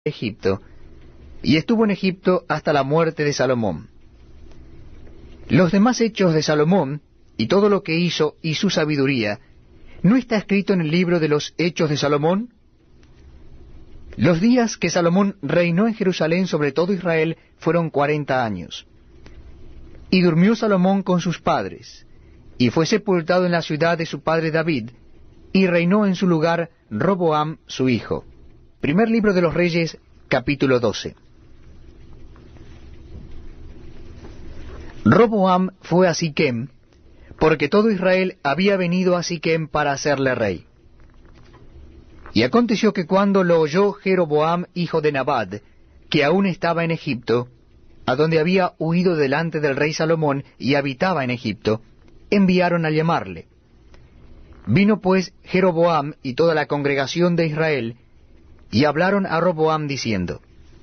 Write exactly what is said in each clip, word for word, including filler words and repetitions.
Egipto, y estuvo en Egipto hasta la muerte de Salomón. Los demás hechos de Salomón, y todo lo que hizo y su sabiduría, ¿no está escrito en el libro de los hechos de Salomón? Los días que Salomón reinó en Jerusalén sobre todo Israel fueron cuarenta años. Y durmió Salomón con sus padres, y fue sepultado en la ciudad de su padre David, y reinó en su lugar Roboam su hijo. Primer libro de los Reyes, capítulo doce. Roboam fue a Siquem, porque todo Israel había venido a Siquem para hacerle rey. Y aconteció que cuando lo oyó Jeroboam hijo de Nabat, que aún estaba en Egipto, a donde había huido delante del rey Salomón y habitaba en Egipto, enviaron a llamarle. Vino pues Jeroboam y toda la congregación de Israel, y hablaron a Roboam diciendo: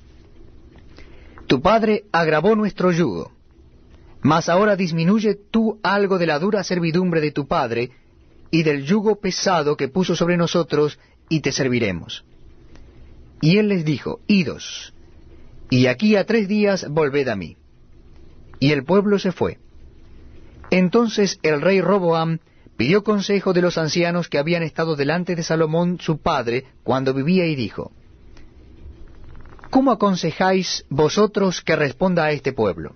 Tu padre agravó nuestro yugo, mas ahora disminuye tú algo de la dura servidumbre de tu padre, y del yugo pesado que puso sobre nosotros, y te serviremos. Y él les dijo: Idos, y aquí a tres días volved a mí. Y el pueblo se fue. Entonces el rey Roboam pidió consejo de los ancianos que habían estado delante de Salomón su padre cuando vivía, y dijo: ¿Cómo aconsejáis vosotros que responda a este pueblo?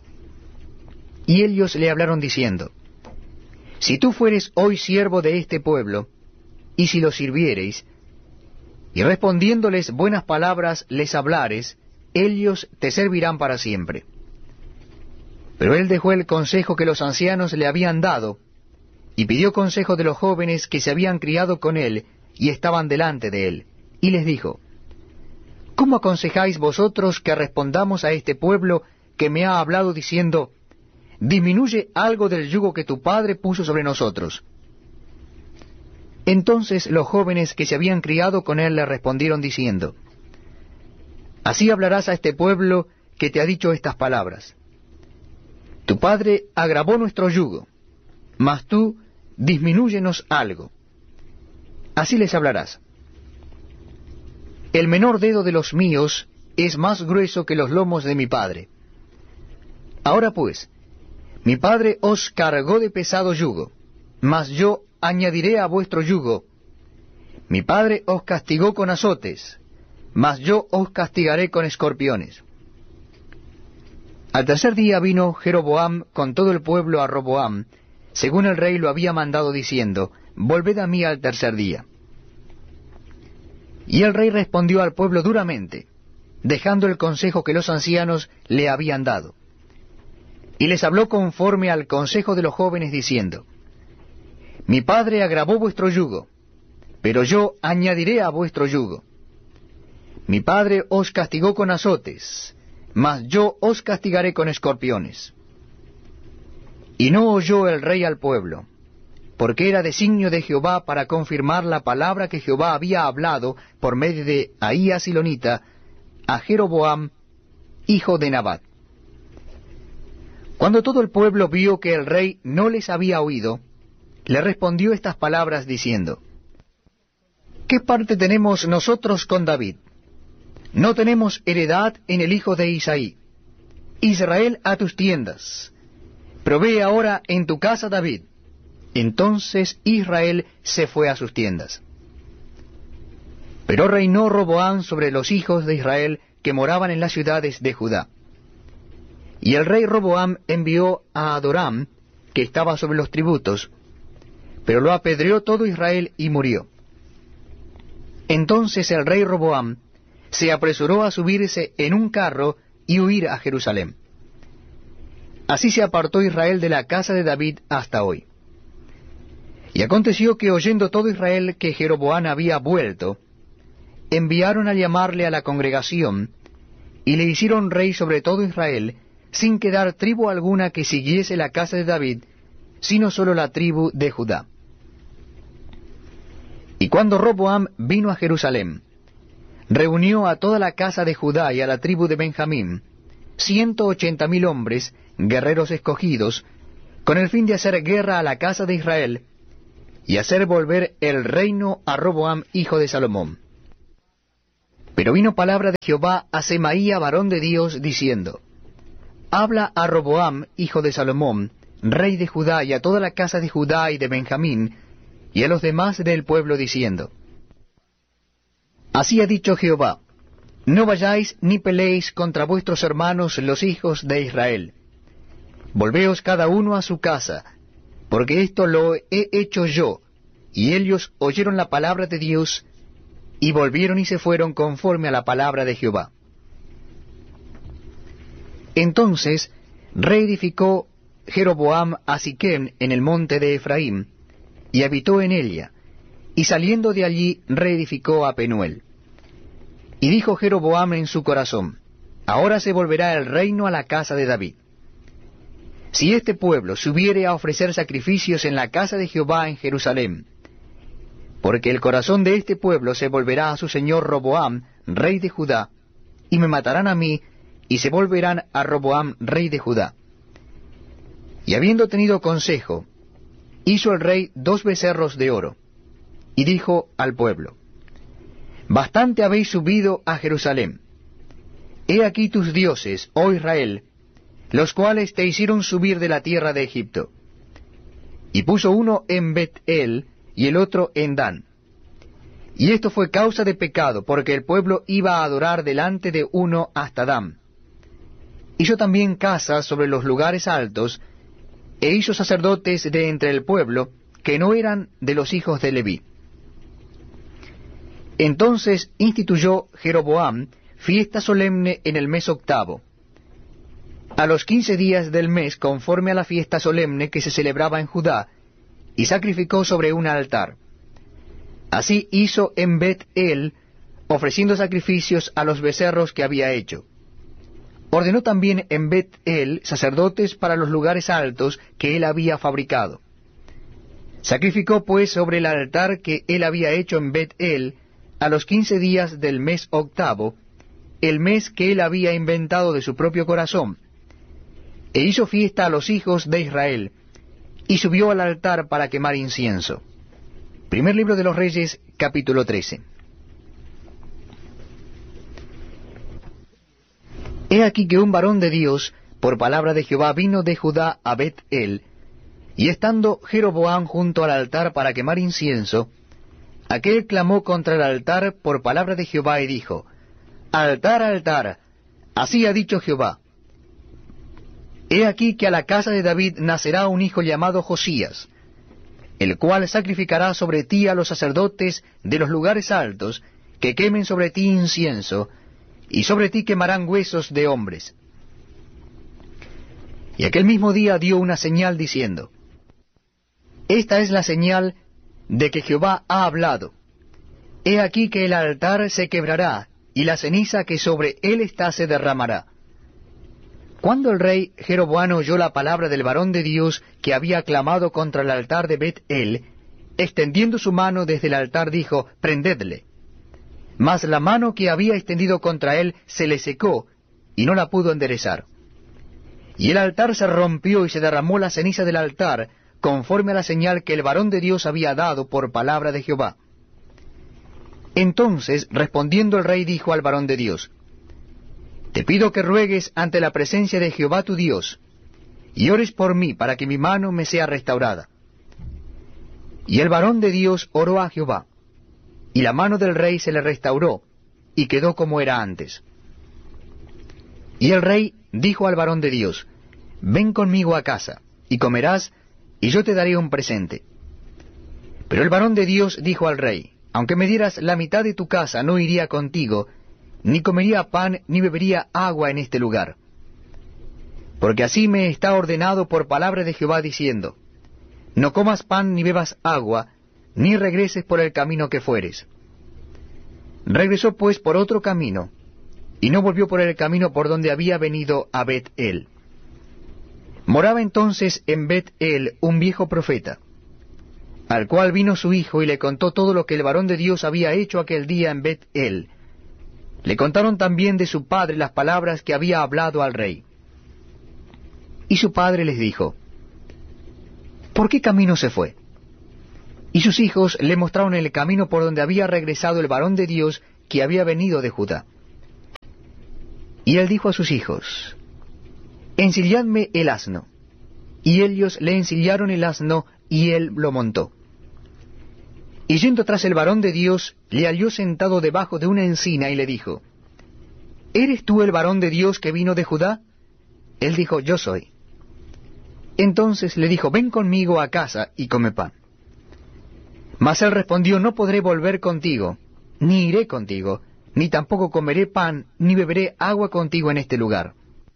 Y ellos le hablaron diciendo: Si tú fueres hoy siervo de este pueblo, y si lo sirviereis, y respondiéndoles buenas palabras les hablares, ellos te servirán para siempre. Pero él dejó el consejo que los ancianos le habían dado, y pidió consejo de los jóvenes que se habían criado con él, y estaban delante de él, y les dijo: ¿Cómo aconsejáis vosotros que respondamos a este pueblo que me ha hablado diciendo: Disminuye algo del yugo que tu padre puso sobre nosotros? Entonces los jóvenes que se habían criado con él le respondieron diciendo: Así hablarás a este pueblo que te ha dicho estas palabras: Tu padre agravó nuestro yugo, mas tú disminúyenos algo. Así les hablarás: El menor dedo de los míos es más grueso que los lomos de mi padre. Ahora pues, mi padre os cargó de pesado yugo, mas yo añadiré a vuestro yugo. Mi padre os castigó con azotes, mas yo os castigaré con escorpiones. Al tercer día vino Jeroboam con todo el pueblo a Roboam, según el rey lo había mandado, diciendo: Volved a mí al tercer día. Y el rey respondió al pueblo duramente, dejando el consejo que los ancianos le habían dado. Y les habló conforme al consejo de los jóvenes, diciendo: Mi padre agravó vuestro yugo, pero yo añadiré a vuestro yugo. Mi padre os castigó con azotes, mas yo os castigaré con escorpiones. Y no oyó el rey al pueblo, porque era designio de Jehová para confirmar la palabra que Jehová había hablado por medio de Ahías Silonita a Jeroboam, hijo de Nabat. Cuando todo el pueblo vio que el rey no les había oído, le respondió estas palabras diciendo: ¿Qué parte tenemos nosotros con David? No tenemos heredad en el hijo de Isaí. Israel, a tus tiendas. Provee ahora en tu casa David. Entonces Israel se fue a sus tiendas. Pero reinó Roboam sobre los hijos de Israel que moraban en las ciudades de Judá. Y el rey Roboam envió a Adoram, que estaba sobre los tributos, pero lo apedreó todo Israel y murió. Entonces el rey Roboam se apresuró a subirse en un carro y huir a Jerusalén. Así se apartó Israel de la casa de David hasta hoy. Y aconteció que oyendo todo Israel que Jeroboam había vuelto, enviaron a llamarle a la congregación, y le hicieron rey sobre todo Israel, sin quedar tribu alguna que siguiese la casa de David, sino sólo la tribu de Judá. Y cuando Roboam vino a Jerusalén, reunió a toda la casa de Judá y a la tribu de Benjamín, ciento ochenta mil hombres, guerreros escogidos, con el fin de hacer guerra a la casa de Israel, y hacer volver el reino a Roboam hijo de Salomón. Pero vino palabra de Jehová a Semaía, varón de Dios, diciendo, Habla a Roboam, hijo de Salomón, rey de Judá, y a toda la casa de Judá y de Benjamín, y a los demás del pueblo, diciendo, Así ha dicho Jehová, no vayáis ni peleéis contra vuestros hermanos los hijos de Israel. Volveos cada uno a su casa, porque esto lo he hecho yo. Y ellos oyeron la palabra de Dios, y volvieron y se fueron conforme a la palabra de Jehová. Entonces reedificó Jeroboam a Siquem en el monte de Efraín, y habitó en ella, y saliendo de allí reedificó a Penuel. Y dijo Jeroboam en su corazón, Ahora se volverá el reino a la casa de David. Si este pueblo subiere a ofrecer sacrificios en la casa de Jehová en Jerusalén, porque el corazón de este pueblo se volverá a su señor Roboam, rey de Judá, y me matarán a mí, y se volverán a Roboam, rey de Judá. Y habiendo tenido consejo, hizo el rey dos becerros de oro, y dijo al pueblo, Bastante habéis subido a Jerusalén. He aquí tus dioses, oh Israel, los cuales te hicieron subir de la tierra de Egipto. Y puso uno en Bet-el, y el otro en Dan. Y esto fue causa de pecado, porque el pueblo iba a adorar delante de uno hasta Dan. Hizo también casas sobre los lugares altos, e hizo sacerdotes de entre el pueblo, que no eran de los hijos de Leví. Entonces instituyó Jeroboam fiesta solemne en el mes octavo, a los quince días del mes, conforme a la fiesta solemne que se celebraba en Judá, y sacrificó sobre un altar. Así hizo en Bet-el, ofreciendo sacrificios a los becerros que había hecho. Ordenó también en Bet-el sacerdotes para los lugares altos que él había fabricado. Sacrificó pues sobre el altar que él había hecho en Bet-el, a los quince días del mes octavo, el mes que él había inventado de su propio corazón, e hizo fiesta a los hijos de Israel, y subió al altar para quemar incienso. Primer libro de los Reyes, capítulo trece. He aquí que un varón de Dios, por palabra de Jehová, vino de Judá a Bet-el, y estando Jeroboam junto al altar para quemar incienso, aquel clamó contra el altar por palabra de Jehová y dijo, Altar, altar, así ha dicho Jehová. He aquí que a la casa de David nacerá un hijo llamado Josías, el cual sacrificará sobre ti a los sacerdotes de los lugares altos, que quemen sobre ti incienso, y sobre ti quemarán huesos de hombres. Y aquel mismo día dio una señal diciendo, Esta es la señal de que Jehová ha hablado. He aquí que el altar se quebrará, y la ceniza que sobre él está se derramará. Cuando el rey Jeroboam oyó la palabra del varón de Dios que había clamado contra el altar de Bet-el, extendiendo su mano desde el altar dijo, Prendedle. Mas la mano que había extendido contra él se le secó, y no la pudo enderezar. Y el altar se rompió y se derramó la ceniza del altar, conforme a la señal que el varón de Dios había dado por palabra de Jehová. Entonces, respondiendo el rey, dijo al varón de Dios, Te pido que ruegues ante la presencia de Jehová tu Dios, y ores por mí para que mi mano me sea restaurada. Y el varón de Dios oró a Jehová, y la mano del rey se le restauró, y quedó como era antes. Y el rey dijo al varón de Dios, Ven conmigo a casa, y comerás, y yo te daré un presente. Pero el varón de Dios dijo al rey, Aunque me dieras la mitad de tu casa, no iría contigo, ni comería pan, ni bebería agua en este lugar. Porque así me está ordenado por palabra de Jehová, diciendo, No comas pan ni bebas agua, ni regreses por el camino que fueres. Regresó pues por otro camino, y no volvió por el camino por donde había venido a Bet-el. Moraba entonces en Bet-el un viejo profeta, al cual vino su hijo y le contó todo lo que el varón de Dios había hecho aquel día en Bet-el. Le contaron también de su padre las palabras que había hablado al rey. Y su padre les dijo, ¿por qué camino se fue? Y sus hijos le mostraron el camino por donde había regresado el varón de Dios que había venido de Judá. Y él dijo a sus hijos, ensilladme el asno. Y ellos le ensillaron el asno, y él lo montó. Y yendo tras el varón de Dios, le halló sentado debajo de una encina, y le dijo, ¿eres tú el varón de Dios que vino de Judá? Él dijo, yo soy. Entonces le dijo, ven conmigo a casa y come pan. Mas él respondió, no podré volver contigo, ni iré contigo, ni tampoco comeré pan, ni beberé agua contigo en este lugar.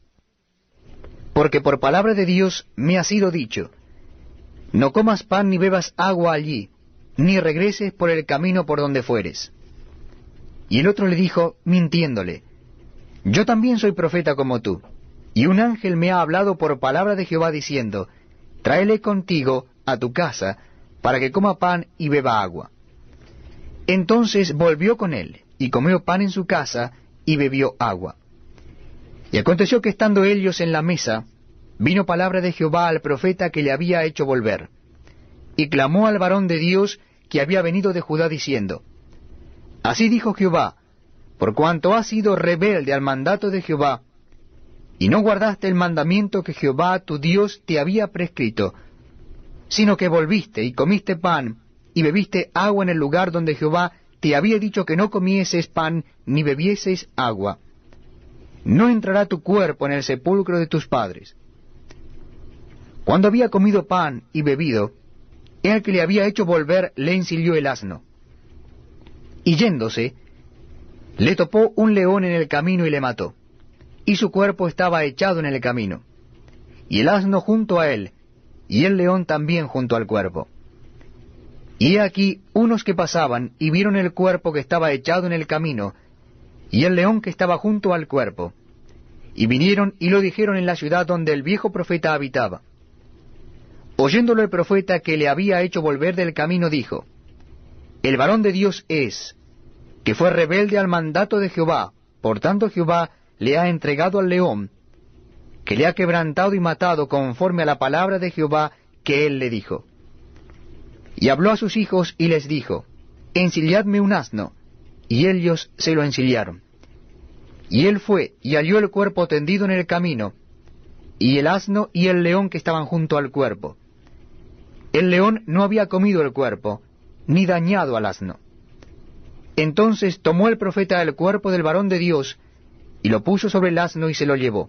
Porque por palabra de Dios me ha sido dicho, no comas pan ni bebas agua allí, ni regreses por el camino por donde fueres. Y el otro le dijo, mintiéndole, yo también soy profeta como tú, y un ángel me ha hablado por palabra de Jehová diciendo, tráele contigo a tu casa, para que coma pan y beba agua. Entonces volvió con él, y comió pan en su casa, y bebió agua. Y aconteció que estando ellos en la mesa, vino palabra de Jehová al profeta que le había hecho volver, y clamó al varón de Dios que había venido de Judá diciendo, así dijo Jehová, por cuanto has sido rebelde al mandato de Jehová, y no guardaste el mandamiento que Jehová tu Dios te había prescrito, sino que volviste y comiste pan, y bebiste agua en el lugar donde Jehová te había dicho que no comieses pan ni bebieses agua, no entrará tu cuerpo en el sepulcro de tus padres. Cuando había comido pan y bebido, el que le había hecho volver le ensilló el asno. Y yéndose, le topó un león en el camino y le mató, y su cuerpo estaba echado en el camino, y el asno junto a él, y el león también junto al cuerpo. Y he aquí unos que pasaban y vieron el cuerpo que estaba echado en el camino, y el león que estaba junto al cuerpo, y vinieron y lo dijeron en la ciudad donde el viejo profeta habitaba. Oyéndolo el profeta que le había hecho volver del camino, dijo, el varón de Dios es, que fue rebelde al mandato de Jehová, por tanto Jehová le ha entregado al león, que le ha quebrantado y matado conforme a la palabra de Jehová que él le dijo. Y habló a sus hijos y les dijo, ensilladme un asno, y ellos se lo ensillaron. Y él fue y halló el cuerpo tendido en el camino, y el asno y el león que estaban junto al cuerpo. El león no había comido el cuerpo, ni dañado al asno. Entonces tomó el profeta el cuerpo del varón de Dios, y lo puso sobre el asno y se lo llevó.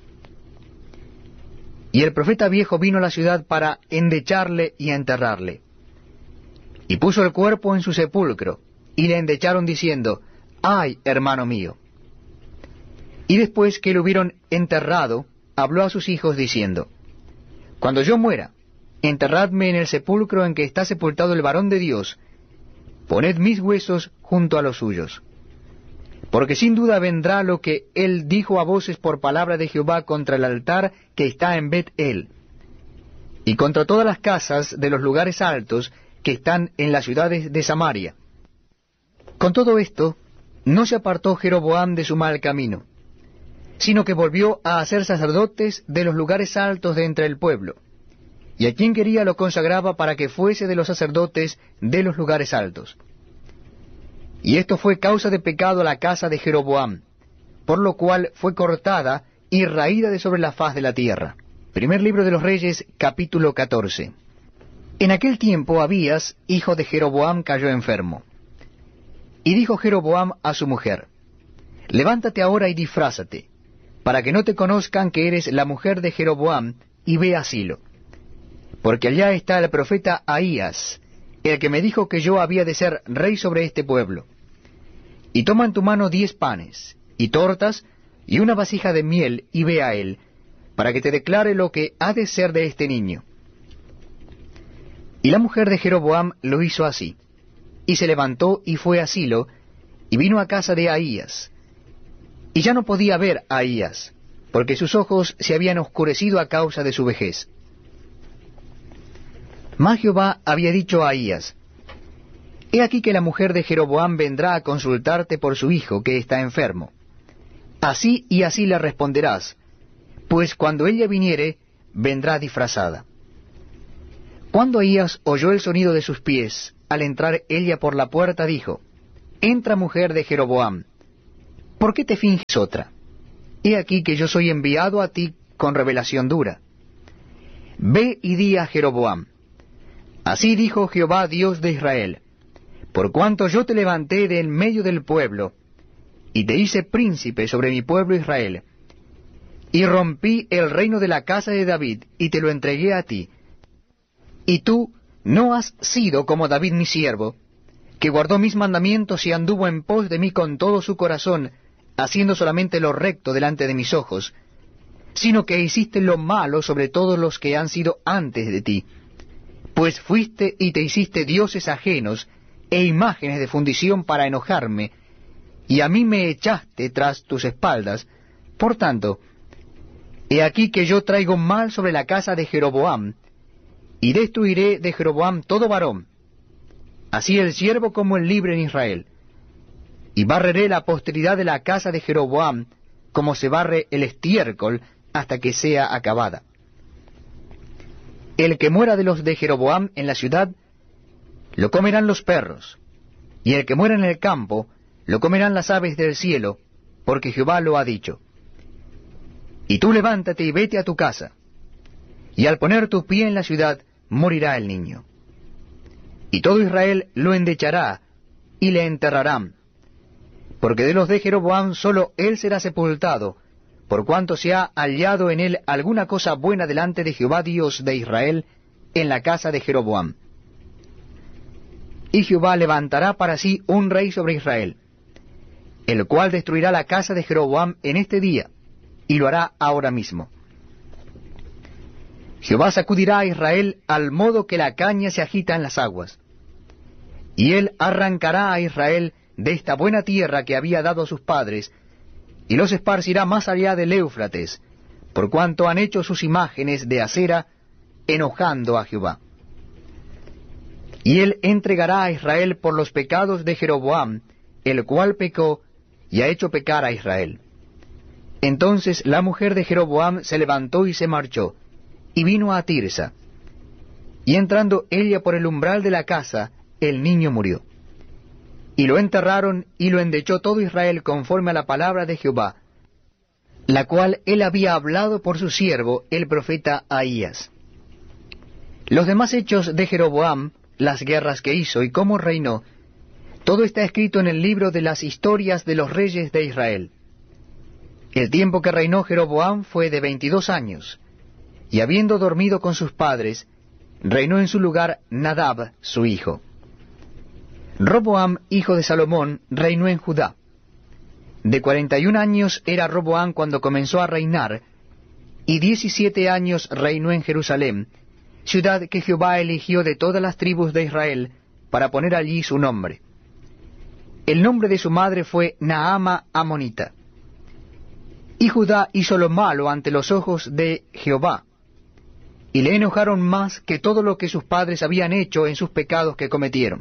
Y el profeta viejo vino a la ciudad para endecharle y enterrarle. Y puso el cuerpo en su sepulcro, y le endecharon diciendo, ¡ay, hermano mío! Y después que lo hubieron enterrado, habló a sus hijos diciendo, cuando yo muera, enterradme en el sepulcro en que está sepultado el varón de Dios, poned mis huesos junto a los suyos. Porque sin duda vendrá lo que él dijo a voces por palabra de Jehová contra el altar que está en Bet-el, y contra todas las casas de los lugares altos que están en las ciudades de Samaria. Con todo esto, no se apartó Jeroboam de su mal camino, sino que volvió a hacer sacerdotes de los lugares altos de entre el pueblo, y a quien quería lo consagraba para que fuese de los sacerdotes de los lugares altos. Y esto fue causa de pecado a la casa de Jeroboam, por lo cual fue cortada y raída de sobre la faz de la tierra. Primer libro de los Reyes, capítulo catorce. En aquel tiempo Abías, hijo de Jeroboam, cayó enfermo. Y dijo Jeroboam a su mujer, levántate ahora y disfrázate, para que no te conozcan que eres la mujer de Jeroboam, y ve a Silo. Porque allá está el profeta Ahías, el que me dijo que yo había de ser rey sobre este pueblo. Y toma en tu mano diez panes, y tortas, y una vasija de miel, y ve a él, para que te declare lo que ha de ser de este niño. Y la mujer de Jeroboam lo hizo así, y se levantó y fue a Silo, y vino a casa de Ahías. Y ya no podía ver a Ahías, porque sus ojos se habían oscurecido a causa de su vejez. Mas Jehová había dicho a Ahías, he aquí que la mujer de Jeroboam vendrá a consultarte por su hijo que está enfermo. Así y así le responderás, pues cuando ella viniere, vendrá disfrazada. Cuando Ahías oyó el sonido de sus pies, al entrar ella por la puerta, dijo, entra mujer de Jeroboam, ¿por qué te finges otra? He aquí que yo soy enviado a ti con revelación dura. Ve y di a Jeroboam, así dijo Jehová Dios de Israel, por cuanto yo te levanté de en medio del pueblo, y te hice príncipe sobre mi pueblo Israel, y rompí el reino de la casa de David, y te lo entregué a ti, y tú no has sido como David mi siervo, que guardó mis mandamientos y anduvo en pos de mí con todo su corazón, haciendo solamente lo recto delante de mis ojos, sino que hiciste lo malo sobre todos los que han sido antes de ti, pues fuiste y te hiciste dioses ajenos e imágenes de fundición para enojarme, y a mí me echaste tras tus espaldas. Por tanto, he aquí que yo traigo mal sobre la casa de Jeroboam, y destruiré de Jeroboam todo varón, así el siervo como el libre en Israel, y barreré la posteridad de la casa de Jeroboam, como se barre el estiércol, hasta que sea acabada. El que muera de los de Jeroboam en la ciudad, lo comerán los perros, y el que muera en el campo, lo comerán las aves del cielo, porque Jehová lo ha dicho. Y tú levántate y vete a tu casa, y al poner tu pie en la ciudad, morirá el niño. Y todo Israel lo endechará, y le enterrarán, porque de los de Jeroboam solo él será sepultado, por cuanto se ha hallado en él alguna cosa buena delante de Jehová Dios de Israel, en la casa de Jeroboam. Y Jehová levantará para sí un rey sobre Israel, el cual destruirá la casa de Jeroboam en este día, y lo hará ahora mismo. Jehová sacudirá a Israel al modo que la caña se agita en las aguas, y él arrancará a Israel de esta buena tierra que había dado a sus padres, y los esparcirá más allá del Éufrates, por cuanto han hecho sus imágenes de acera, enojando a Jehová. Y él entregará a Israel por los pecados de Jeroboam, el cual pecó, y ha hecho pecar a Israel. Entonces la mujer de Jeroboam se levantó y se marchó, y vino a Tirsa. Y entrando ella por el umbral de la casa, el niño murió. Y lo enterraron, y lo endechó todo Israel conforme a la palabra de Jehová, la cual él había hablado por su siervo, el profeta Ahías. Los demás hechos de Jeroboam, las guerras que hizo y cómo reinó, todo está escrito en el libro de las historias de los reyes de Israel. El tiempo que reinó Jeroboam fue de veintidós años, y habiendo dormido con sus padres, reinó en su lugar Nadab, su hijo. Roboam, hijo de Salomón, reinó en Judá. De cuarenta y un años era Roboam cuando comenzó a reinar, y diecisiete años reinó en Jerusalén, ciudad que Jehová eligió de todas las tribus de Israel, para poner allí su nombre. El nombre de su madre fue Naama Amonita. Y Judá hizo lo malo ante los ojos de Jehová, y le enojaron más que todo lo que sus padres habían hecho en sus pecados que cometieron.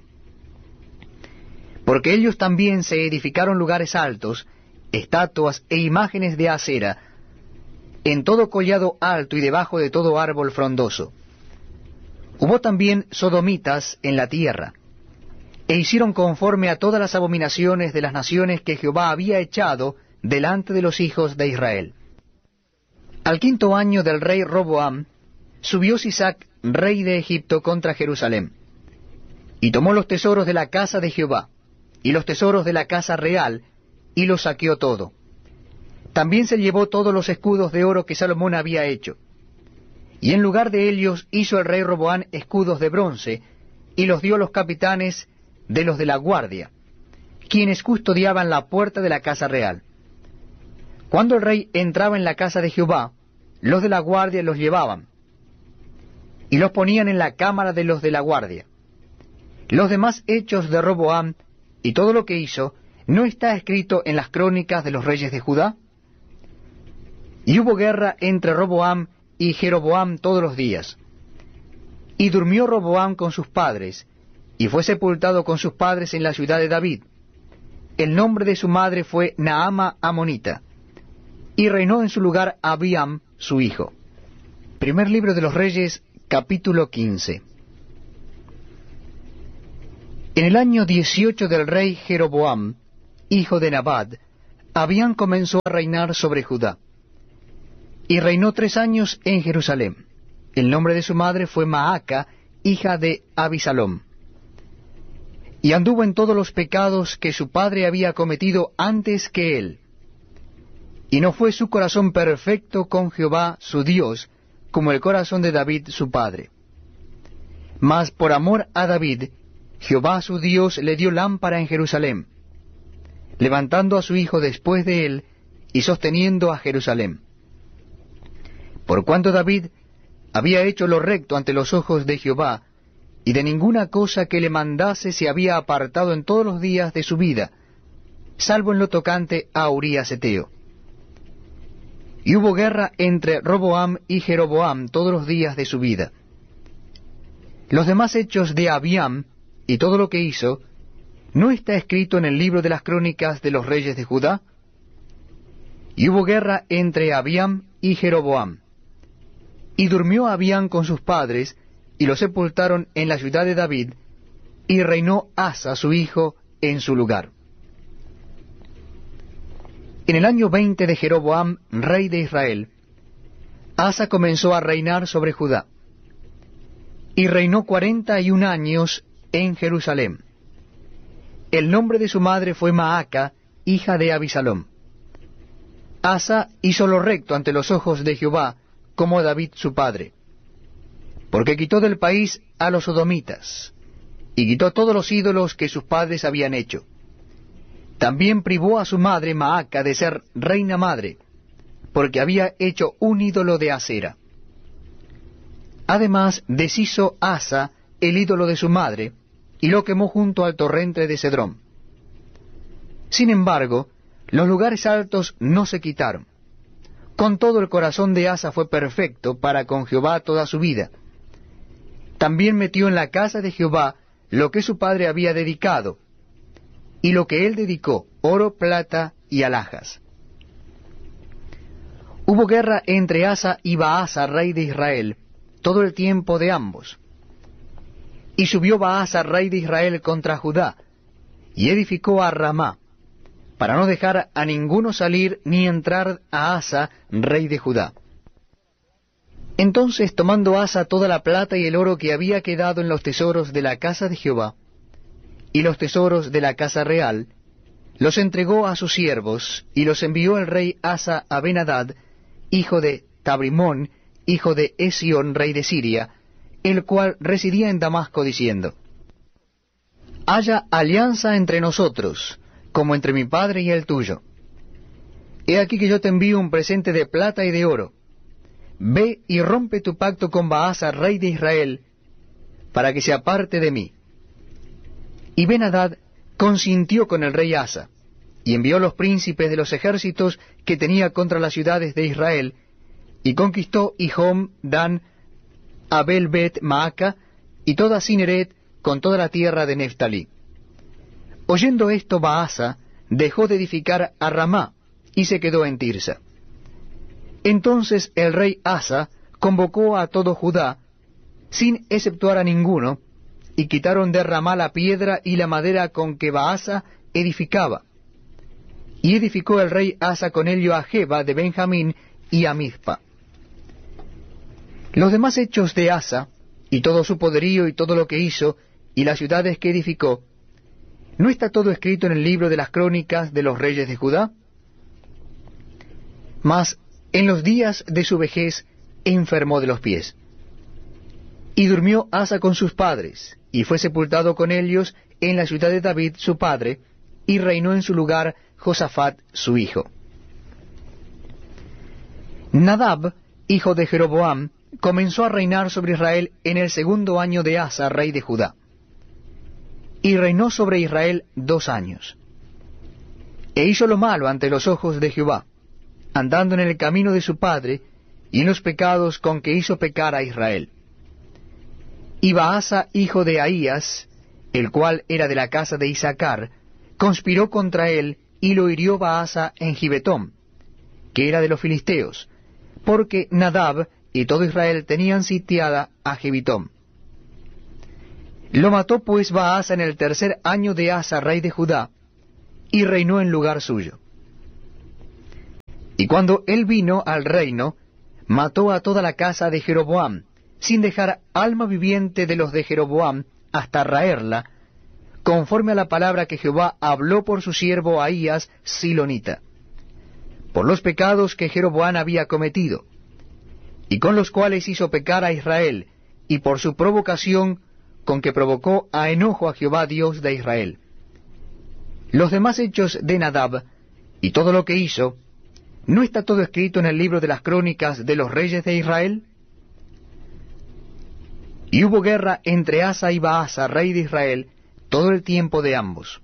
Porque ellos también se edificaron lugares altos, estatuas e imágenes de acera, en todo collado alto y debajo de todo árbol frondoso. Hubo también sodomitas en la tierra, e hicieron conforme a todas las abominaciones de las naciones que Jehová había echado delante de los hijos de Israel. Al quinto año del rey Roboam, subió Sisac, rey de Egipto, contra Jerusalén, y tomó los tesoros de la casa de Jehová, y los tesoros de la casa real, y los saqueó todo. También se llevó todos los escudos de oro que Salomón había hecho. Y en lugar de ellos hizo el rey Roboam escudos de bronce, y los dio a los capitanes de los de la guardia, quienes custodiaban la puerta de la casa real. Cuando el rey entraba en la casa de Jehová, los de la guardia los llevaban, y los ponían en la cámara de los de la guardia. Los demás hechos de Roboam, y todo lo que hizo, ¿no está escrito en las crónicas de los reyes de Judá? Y hubo guerra entre Roboam y Jeroboam todos los días. Y durmió Roboam con sus padres, y fue sepultado con sus padres en la ciudad de David. El nombre de su madre fue Naama Amonita, y reinó en su lugar Abiam, su hijo. Primer libro de los Reyes, capítulo quince. En el año dieciocho del rey Jeroboam, hijo de Nabat, Abián comenzó a reinar sobre Judá, y reinó tres años en Jerusalén. El nombre de su madre fue Maaca, hija de Abisalom. Y anduvo en todos los pecados que su padre había cometido antes que él. Y no fue su corazón perfecto con Jehová su Dios, como el corazón de David su padre. Mas por amor a David, Jehová su Dios le dio lámpara en Jerusalén, levantando a su hijo después de él y sosteniendo a Jerusalén. Por cuanto David había hecho lo recto ante los ojos de Jehová, y de ninguna cosa que le mandase se había apartado en todos los días de su vida, salvo en lo tocante a Urías Eteo. Y hubo guerra entre Roboam y Jeroboam todos los días de su vida. Los demás hechos de Abiam y todo lo que hizo, ¿no está escrito en el libro de las crónicas de los reyes de Judá? Y hubo guerra entre Abiam y Jeroboam. Y durmió Abiam con sus padres, y lo sepultaron en la ciudad de David, y reinó Asa su hijo en su lugar. En el año veinte de Jeroboam, rey de Israel, Asa comenzó a reinar sobre Judá, y reinó cuarenta y un años en Jerusalén. El nombre de su madre fue Maaca, hija de Abisalom. Asa hizo lo recto ante los ojos de Jehová, como David su padre, porque quitó del país a los sodomitas, y quitó todos los ídolos que sus padres habían hecho. También privó a su madre Maaca de ser reina madre, porque había hecho un ídolo de acera. Además deshizo Asa el ídolo de su madre, y lo quemó junto al torrente de Cedrón. Sin embargo, los lugares altos no se quitaron. Con todo, el corazón de Asa fue perfecto para con Jehová toda su vida. También metió en la casa de Jehová lo que su padre había dedicado, y lo que él dedicó, oro, plata y alhajas. Hubo guerra entre Asa y Baasa, rey de Israel, todo el tiempo de ambos. Y subió Baasa, rey de Israel, contra Judá, y edificó a Ramá, para no dejar a ninguno salir ni entrar a Asa, rey de Judá. Entonces, tomando Asa toda la plata y el oro que había quedado en los tesoros de la casa de Jehová, y los tesoros de la casa real, los entregó a sus siervos, y los envió el rey Asa a Ben-Hadad, hijo de Tabrimón, hijo de Esión, rey de Siria, el cual residía en Damasco, diciendo: Haya alianza entre nosotros, como entre mi padre y el tuyo. He aquí que yo te envío un presente de plata y de oro. Ve y rompe tu pacto con Baasa, rey de Israel, para que se aparte de mí. Y Ben-Hadad consintió con el rey Asa, y envió los príncipes de los ejércitos que tenía contra las ciudades de Israel, y conquistó Hijom, Dan, Abel Bet Maaca, y toda Cineret, con toda la tierra de Neftalí. Oyendo esto, Baasa dejó de edificar a Ramá, y se quedó en Tirsa. Entonces el rey Asa convocó a todo Judá, sin exceptuar a ninguno, y quitaron de Ramá la piedra y la madera con que Baasa edificaba. Y edificó el rey Asa con ello a Geba de Benjamín y a Mizpa. Los demás hechos de Asa, y todo su poderío y todo lo que hizo, y las ciudades que edificó, ¿no está todo escrito en el libro de las crónicas de los reyes de Judá? Mas en los días de su vejez enfermó de los pies. Y durmió Asa con sus padres, y fue sepultado con ellos en la ciudad de David su padre, y reinó en su lugar Josafat su hijo. Nadab, hijo de Jeroboam, comenzó a reinar sobre Israel en el segundo año de Asa, rey de Judá. Y reinó sobre Israel dos años. E hizo lo malo ante los ojos de Jehová, andando en el camino de su padre, y en los pecados con que hizo pecar a Israel. Y Baasa, hijo de Ahías, el cual era de la casa de Isacar, conspiró contra él, y lo hirió Baasa en Gibetón, que era de los filisteos, porque Nadab y todo Israel tenían sitiada a Gibetón. Lo mató pues Baasa en el tercer año de Asa, rey de Judá, y reinó en lugar suyo. Y cuando él vino al reino, mató a toda la casa de Jeroboam, sin dejar alma viviente de los de Jeroboam, hasta raerla, conforme a la palabra que Jehová habló por su siervo Ahías Silonita, por los pecados que Jeroboam había cometido, y con los cuales hizo pecar a Israel, y por su provocación con que provocó a enojo a Jehová Dios de Israel. Los demás hechos de Nadab, y todo lo que hizo, ¿no está todo escrito en el libro de las crónicas de los reyes de Israel? Y hubo guerra entre Asa y Baasa, rey de Israel, todo el tiempo de ambos.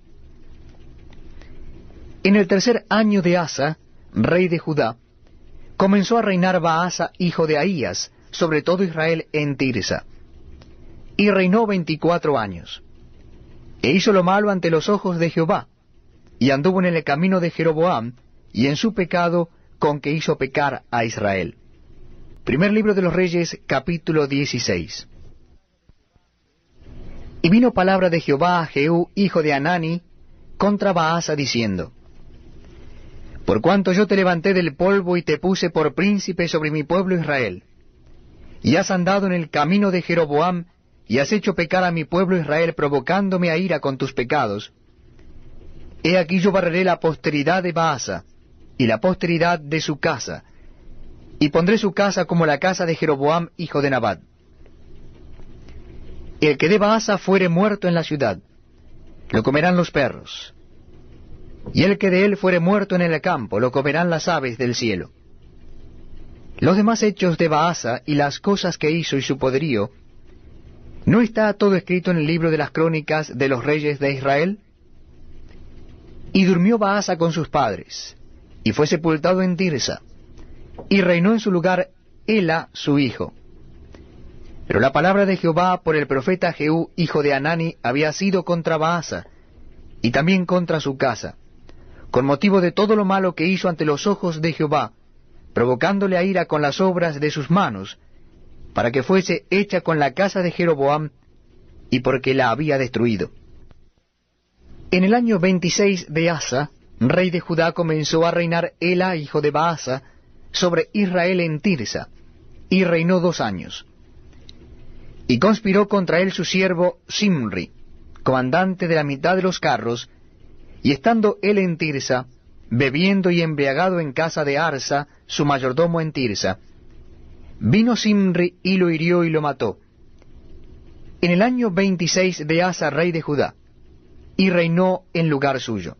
En el tercer año de Asa, rey de Judá, comenzó a reinar Baasa, hijo de Ahías, sobre todo Israel en Tirsa. Y reinó veinticuatro años. E hizo lo malo ante los ojos de Jehová, y anduvo en el camino de Jeroboam, y en su pecado con que hizo pecar a Israel. Primer libro de los Reyes, capítulo dieciséis. Y vino palabra de Jehová a Jehú, hijo de Hanani, contra Baasa, diciendo: Por cuanto yo te levanté del polvo y te puse por príncipe sobre mi pueblo Israel, y has andado en el camino de Jeroboam, y has hecho pecar a mi pueblo Israel, provocándome a ira con tus pecados, he aquí yo barreré la posteridad de Baasa, y la posteridad de su casa, y pondré su casa como la casa de Jeroboam, hijo de Nabat. El que de Baasa fuere muerto en la ciudad, lo comerán los perros, y el que de él fuere muerto en el campo, lo comerán las aves del cielo. Los demás hechos de Baasa, y las cosas que hizo y su poderío, ¿no está todo escrito en el libro de las crónicas de los reyes de Israel? Y durmió Baasa con sus padres, y fue sepultado en Tirsa, y reinó en su lugar Ela su hijo. Pero la palabra de Jehová por el profeta Jehú, hijo de Hanani, había sido contra Baasa, y también contra su casa, con motivo de todo lo malo que hizo ante los ojos de Jehová, provocándole a ira con las obras de sus manos, para que fuese hecha con la casa de Jeroboam, y porque la había destruido. En el año veintiséis de Asa, rey de Judá, comenzó a reinar Ela, hijo de Baasa, sobre Israel en Tirsa, y reinó dos años. Y conspiró contra él su siervo Simri, comandante de la mitad de los carros, y estando él en Tirsa, bebiendo y embriagado en casa de Arsa, su mayordomo en Tirsa, vino Simri y lo hirió y lo mató. En el año veintiséis de Asa, rey de Judá, y reinó en lugar suyo.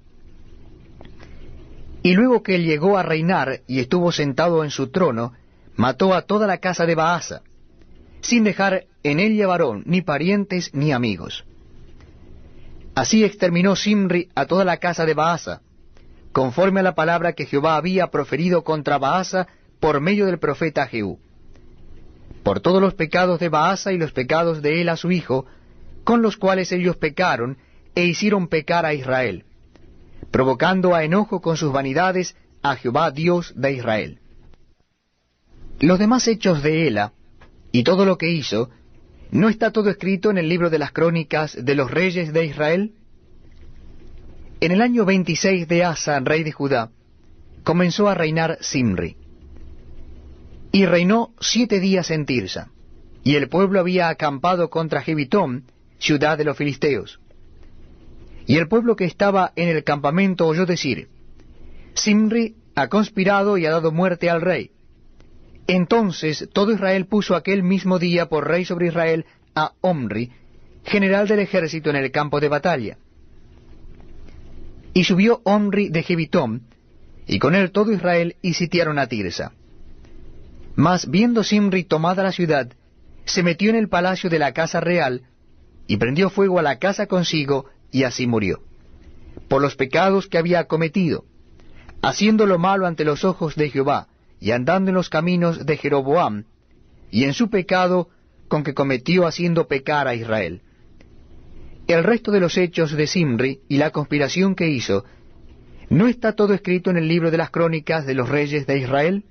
Y luego que él llegó a reinar y estuvo sentado en su trono, mató a toda la casa de Baasa, sin dejar en ella varón, ni parientes, ni amigos. Así exterminó Simri a toda la casa de Baasa, conforme a la palabra que Jehová había proferido contra Baasa por medio del profeta Jehú, por todos los pecados de Baasa y los pecados de Ela su hijo, con los cuales ellos pecaron e hicieron pecar a Israel, provocando a enojo con sus vanidades a Jehová Dios de Israel. Los demás hechos de Ela, y todo lo que hizo, ¿no está todo escrito en el libro de las crónicas de los reyes de Israel? En el año veintiséis de Asa, rey de Judá, comenzó a reinar Simri. Y reinó siete días en Tirsa, y el pueblo había acampado contra Gebitón, ciudad de los filisteos. Y el pueblo que estaba en el campamento oyó decir: Simri ha conspirado y ha dado muerte al rey. Entonces todo Israel puso aquel mismo día por rey sobre Israel a Omri, general del ejército en el campo de batalla. Y subió Omri de Gebitón, y con él todo Israel, y sitiaron a Tirsa. Mas viendo Simri tomada la ciudad, se metió en el palacio de la casa real, y prendió fuego a la casa consigo, y así murió, por los pecados que había cometido, haciendo lo malo ante los ojos de Jehová, y andando en los caminos de Jeroboam, y en su pecado con que cometió haciendo pecar a Israel. El resto de los hechos de Simri y la conspiración que hizo, ¿no está todo escrito en el libro de las crónicas de los reyes de Israel?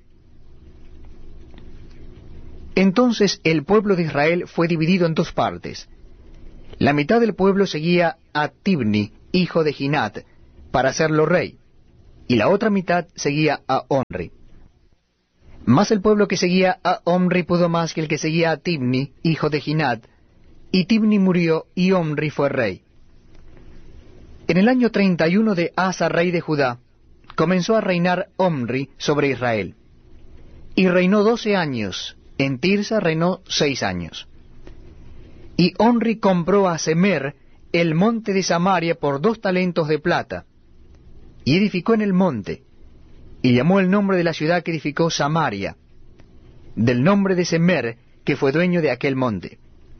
Entonces el pueblo de Israel fue dividido en dos partes, La mitad del pueblo seguía a Tibni, hijo de Ginat, para hacerlo rey, y la otra mitad seguía a Omri. Mas el pueblo que seguía a Omri pudo más que el que seguía a Tibni, hijo de Ginat, y Tibni murió, y Omri fue rey. En el año treinta y uno de Asa, rey de Judá, comenzó a reinar Omri sobre Israel. Y reinó doce años, en Tirsa reinó seis años. Y Omri compró a Semer el monte de Samaria por dos talentos de plata, y edificó en el monte, y llamó el nombre de la ciudad que edificó Samaria, del nombre de Semer, que fue dueño de aquel monte.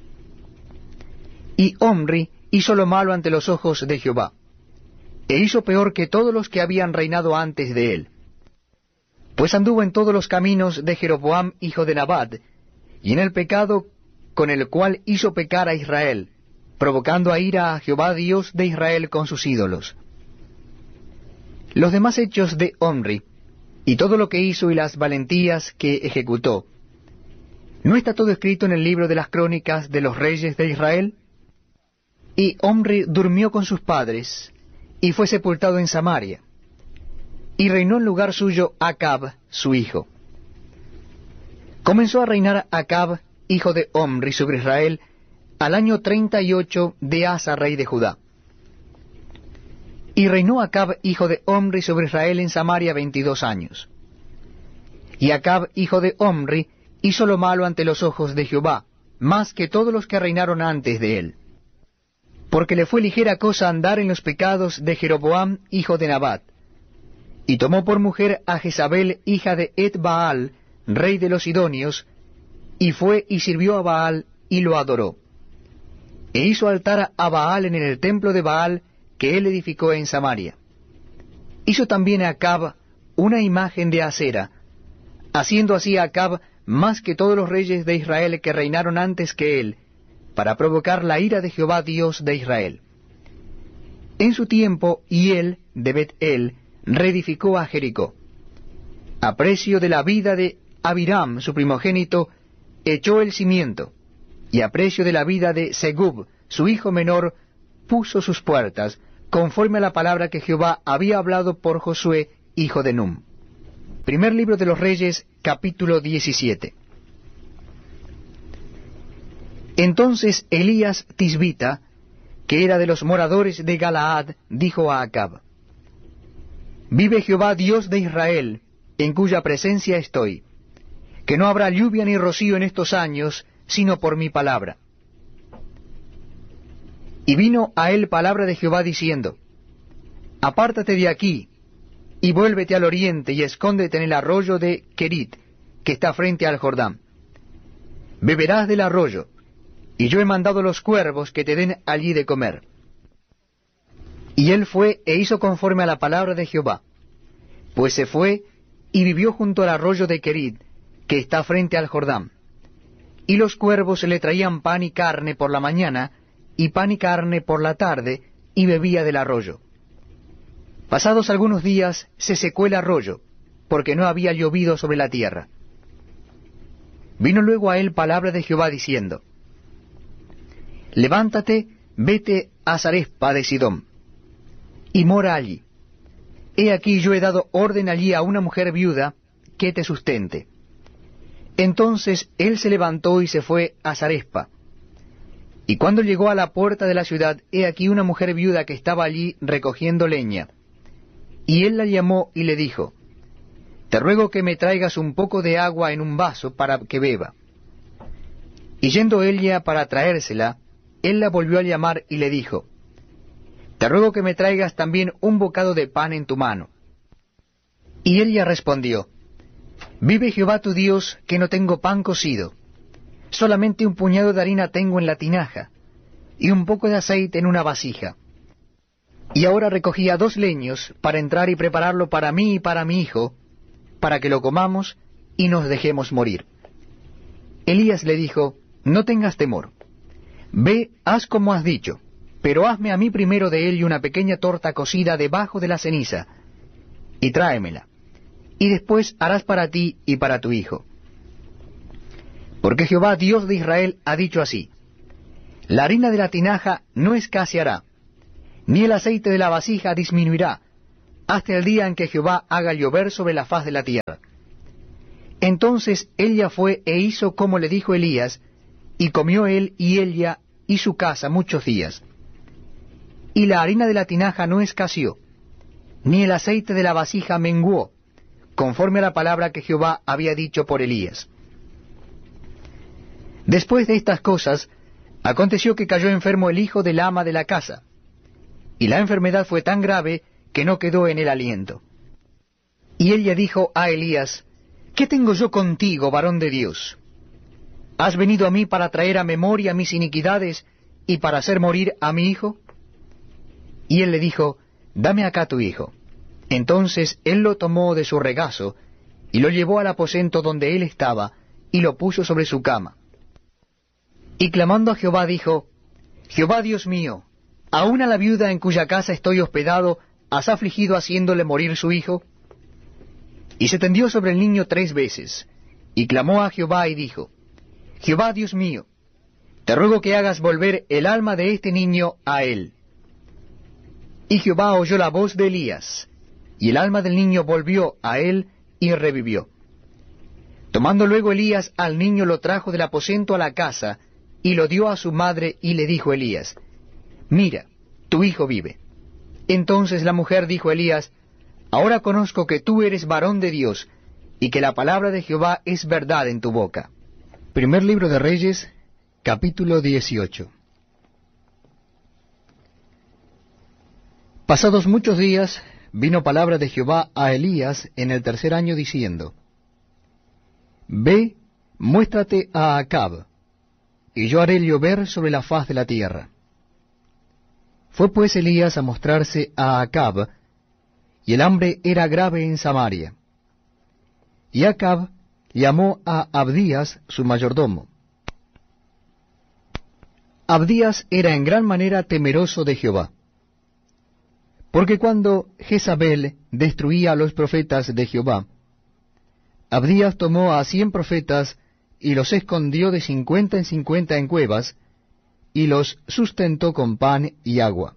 Y Omri hizo lo malo ante los ojos de Jehová, e hizo peor que todos los que habían reinado antes de él. Pues anduvo en todos los caminos de Jeroboam, hijo de Nabat, y en el pecado con el cual hizo pecar a Israel, provocando a ira a Jehová Dios de Israel con sus ídolos. Los demás hechos de Omri, y todo lo que hizo y las valentías que ejecutó, ¿no está todo escrito en el libro de las crónicas de los reyes de Israel? Y Omri durmió con sus padres, y fue sepultado en Samaria, y reinó en lugar suyo Acab, su hijo. Comenzó a reinar Acab, hijo de Omri, sobre Israel, al año treinta y ocho de Asa, rey de Judá. Y reinó Acab, hijo de Omri, sobre Israel en Samaria veintidós años. Y Acab, hijo de Omri, hizo lo malo ante los ojos de Jehová, más que todos los que reinaron antes de él. Porque le fue ligera cosa andar en los pecados de Jeroboam, hijo de Nabat. Y tomó por mujer a Jezabel, hija de Et-Baal, rey de los Sidonios, y fue y sirvió a Baal, y lo adoró. E hizo altar a Baal en el templo de Baal, que él edificó en Samaria. Hizo también a Acab una imagen de acera, haciendo así a Acab más que todos los reyes de Israel que reinaron antes que él, para provocar la ira de Jehová Dios de Israel. En su tiempo, Hiel de Bet-El reedificó a Jericó. A precio de la vida de Abiram, su primogénito, echó el cimiento, y a precio de la vida de Segub, su hijo menor, puso sus puertas, conforme a la palabra que Jehová había hablado por Josué, hijo de Num. Primer libro de los Reyes, capítulo diecisiete. Entonces Elías Tisbita, que era de los moradores de Galaad, dijo a Acab: Vive Jehová Dios de Israel, en cuya presencia estoy, que no habrá lluvia ni rocío en estos años, sino por mi palabra. Y vino a él palabra de Jehová diciendo: Apártate de aquí, y vuélvete al oriente, y escóndete en el arroyo de Kerit, que está frente al Jordán. Beberás del arroyo, y yo he mandado los cuervos que te den allí de comer. Y él fue e hizo conforme a la palabra de Jehová, pues se fue y vivió junto al arroyo de Kerit, que está frente al Jordán. Y los cuervos le traían pan y carne por la mañana, y pan y carne por la tarde, y bebía del arroyo. Pasados algunos días se secó el arroyo, porque no había llovido sobre la tierra. Vino luego a él palabra de Jehová diciendo: Levántate, vete a Zarespa de Sidón, y mora allí. He aquí yo he dado orden allí a una mujer viuda que te sustente. Entonces él se levantó y se fue a Zarespa. Y cuando llegó a la puerta de la ciudad, he aquí una mujer viuda que estaba allí recogiendo leña. Y él la llamó y le dijo: Te ruego que me traigas un poco de agua en un vaso para que beba. Y yendo ella para traérsela, él la volvió a llamar y le dijo: Te ruego que me traigas también un bocado de pan en tu mano. Y ella respondió: Vive Jehová tu Dios, que no tengo pan cocido. Solamente un puñado de harina tengo en la tinaja, y un poco de aceite en una vasija. Y ahora recogía dos leños para entrar y prepararlo para mí y para mi hijo, para que lo comamos y nos dejemos morir. Elías le dijo: No tengas temor. Ve, haz como has dicho, pero hazme a mí primero de él una pequeña torta cocida debajo de la ceniza, y tráemela, y después harás para ti y para tu hijo. Porque Jehová Dios de Israel ha dicho así: La harina de la tinaja no escaseará, ni el aceite de la vasija disminuirá, hasta el día en que Jehová haga llover sobre la faz de la tierra. Entonces ella fue e hizo como le dijo Elías, y comió él y ella y su casa muchos días. Y la harina de la tinaja no escaseó, ni el aceite de la vasija menguó, conforme a la palabra que Jehová había dicho por Elías. Después de estas cosas, aconteció que cayó enfermo el hijo del ama de la casa, y la enfermedad fue tan grave que no quedó en él aliento. Y ella dijo a Elías, ¿qué tengo yo contigo, varón de Dios? ¿Has venido a mí para traer a memoria mis iniquidades y para hacer morir a mi hijo? Y él le dijo, dame acá tu hijo. Entonces él lo tomó de su regazo, y lo llevó al aposento donde él estaba, y lo puso sobre su cama. Y clamando a Jehová dijo, Jehová Dios mío, ¿aún a la viuda en cuya casa estoy hospedado has afligido haciéndole morir su hijo? Y se tendió sobre el niño tres veces, y clamó a Jehová y dijo, Jehová Dios mío, te ruego que hagas volver el alma de este niño a él. Y Jehová oyó la voz de Elías, y el alma del niño volvió a él y revivió. Tomando luego Elías al niño lo trajo del aposento a la casa, y lo dio a su madre, y le dijo Elías, mira, tu hijo vive. Entonces la mujer dijo a Elías, ahora conozco que tú eres varón de Dios, y que la palabra de Jehová es verdad en tu boca. Primer libro de Reyes, capítulo dieciocho. Pasados muchos días, vino palabra de Jehová a Elías en el tercer año, diciendo, Ve, muéstrate a Acab, y yo haré llover sobre la faz de la tierra. Fue pues Elías a mostrarse a Acab, y el hambre era grave en Samaria. Y Acab llamó a Abdías su mayordomo. Abdías era en gran manera temeroso de Jehová, porque cuando Jezabel destruía a los profetas de Jehová, Abdías tomó a cien profetas y los escondió de cincuenta en cincuenta en cuevas, y los sustentó con pan y agua.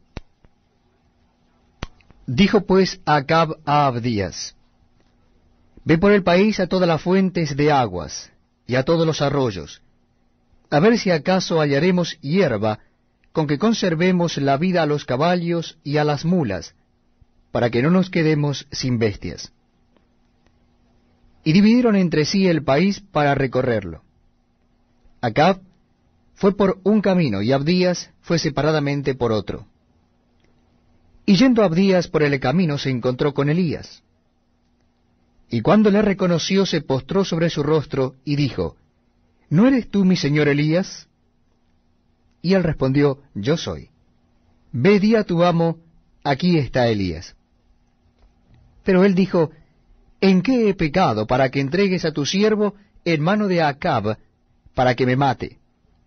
Dijo pues Acab a Abdías, Ve por el país a todas las fuentes de aguas, y a todos los arroyos, a ver si acaso hallaremos hierba, con que conservemos la vida a los caballos y a las mulas, para que no nos quedemos sin bestias. Y dividieron entre sí el país para recorrerlo. Acab fue por un camino, y Abdías fue separadamente por otro. Y yendo Abdías por el camino se encontró con Elías. Y cuando le reconoció se postró sobre su rostro y dijo, ¿No eres tú mi señor Elías? Y él respondió, Yo soy. Ve, di a tu amo, aquí está Elías. Pero él dijo, ¿En qué he pecado para que entregues a tu siervo en mano de Acab, para que me mate?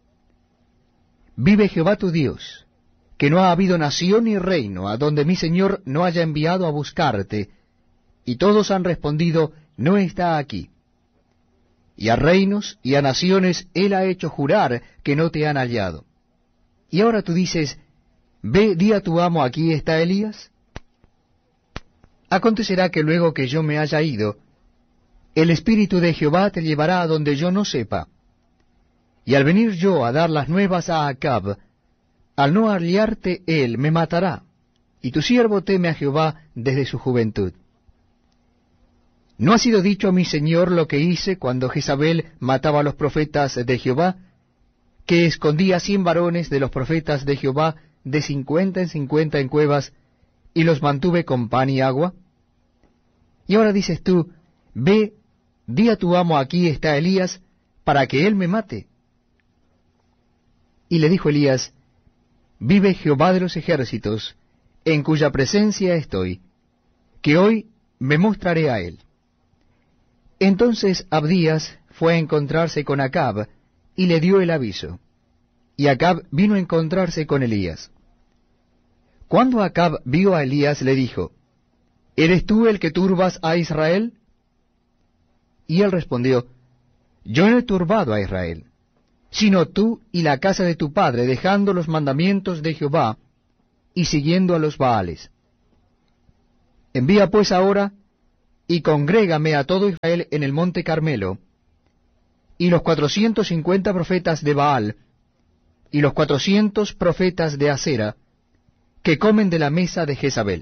Vive Jehová tu Dios, que no ha habido nación ni reino a donde mi señor no haya enviado a buscarte, y todos han respondido, no está aquí. Y a reinos y a naciones él ha hecho jurar que no te han hallado. Y ahora tú dices, ve, di a tu amo, aquí está Elías. Acontecerá que luego que yo me haya ido, el Espíritu de Jehová te llevará a donde yo no sepa. Y al venir yo a dar las nuevas a Acab, al no hallarte él me matará, y tu siervo teme a Jehová desde su juventud. ¿No ha sido dicho a mi señor lo que hice cuando Jezabel mataba a los profetas de Jehová, que escondía cien varones de los profetas de Jehová de cincuenta en cincuenta en cuevas, y los mantuve con pan y agua? Y ahora dices tú, ve, di a tu amo, aquí está Elías, para que él me mate. Y le dijo Elías, vive Jehová de los ejércitos, en cuya presencia estoy, que hoy me mostraré a él. Entonces Abdías fue a encontrarse con Acab, y le dio el aviso. Y Acab vino a encontrarse con Elías. Cuando Acab vio a Elías, le dijo, ¿Eres tú el que turbas a Israel? Y él respondió, Yo no he turbado a Israel, sino tú y la casa de tu padre, dejando los mandamientos de Jehová y siguiendo a los Baales. Envía pues ahora y congrégame a todo Israel en el monte Carmelo, y los cuatrocientos cincuenta profetas de Baal, y los cuatrocientos profetas de Acera, que comen de la mesa de Jezabel.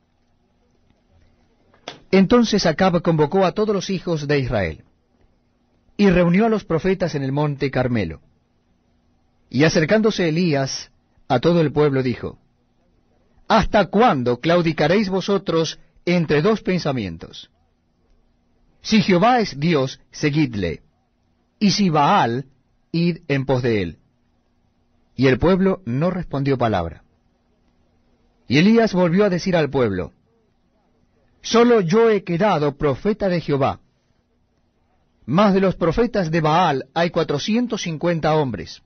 Entonces Acab convocó a todos los hijos de Israel, y reunió a los profetas en el monte Carmelo. Y acercándose Elías a todo el pueblo dijo, ¿hasta cuándo claudicaréis vosotros entre dos pensamientos? Si Jehová es Dios, seguidle, y si Baal, id en pos de él. Y el pueblo no respondió palabra. Y Elías volvió a decir al pueblo, solo yo he quedado profeta de Jehová, mas de los profetas de Baal hay cuatrocientos cincuenta hombres.